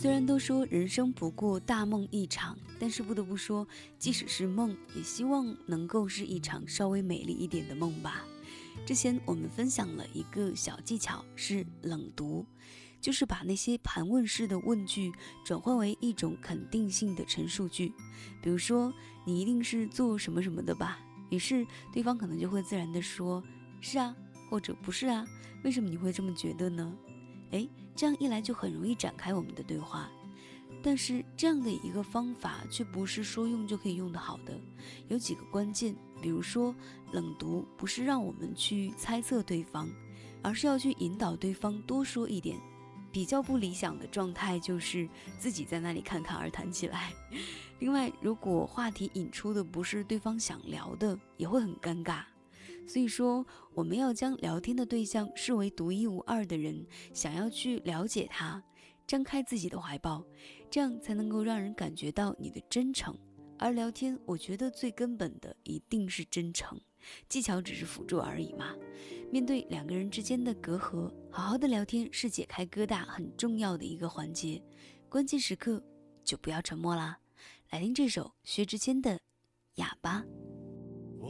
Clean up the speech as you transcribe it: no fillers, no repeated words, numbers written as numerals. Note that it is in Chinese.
虽然都说人生不过大梦一场，但是不得不说，即使是梦，也希望能够是一场稍微美丽一点的梦吧。之前我们分享了一个小技巧，是冷读，就是把那些盘问式的问句转换为一种肯定性的陈述句。比如说，你一定是做什么什么的吧？于是对方可能就会自然地说，是啊，或者不是啊，为什么你会这么觉得呢？这样一来就很容易展开我们的对话。但是这样的一个方法却不是说用就可以用得好的，有几个关键。比如说，冷读不是让我们去猜测对方，而是要去引导对方多说一点。比较不理想的状态就是自己在那里侃侃而谈起来。另外，如果话题引出的不是对方想聊的，也会很尴尬。所以说，我们要将聊天的对象视为独一无二的人，想要去了解他，张开自己的怀抱，这样才能够让人感觉到你的真诚。而聊天，我觉得最根本的一定是真诚，技巧只是辅助而已嘛。面对两个人之间的隔阂，好好的聊天是解开疙瘩很重要的一个环节，关键时刻就不要沉默啦。来听这首薛之谦的《哑巴》。